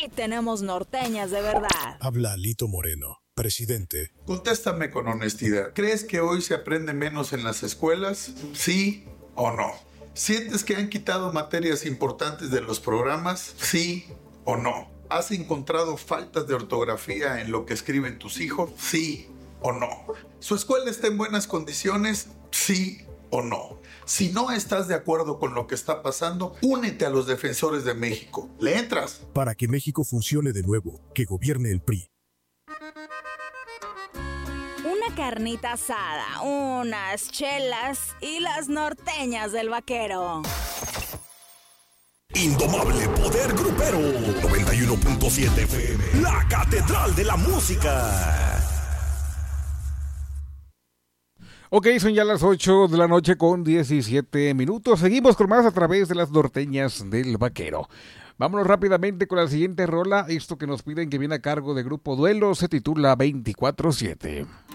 sí tenemos norteñas de verdad. Habla Lito Moreno, presidente. Contéstame con honestidad. ¿Crees que hoy se aprende menos en las escuelas? ¿Sí o no? ¿Sientes que han quitado materias importantes de los programas? ¿Sí o no? ¿Has encontrado faltas de ortografía en lo que escriben tus hijos? ¿Sí o no? ¿Su escuela está en buenas condiciones? ¿Sí o no? Si no estás de acuerdo con lo que está pasando, únete a los defensores de México. ¿Le entras? Para que México funcione de nuevo, que gobierne el PRI. Una carnita asada, unas chelas y las norteñas del vaquero. Indomable poder grupero. 91.7 FM. La catedral de la música. Ok, son ya las 8 de la noche con 17 minutos. Seguimos con más a través de las norteñas del vaquero. Vámonos rápidamente con la siguiente rola. Esto que nos piden, que viene a cargo de Grupo Duelo, se titula 24/7.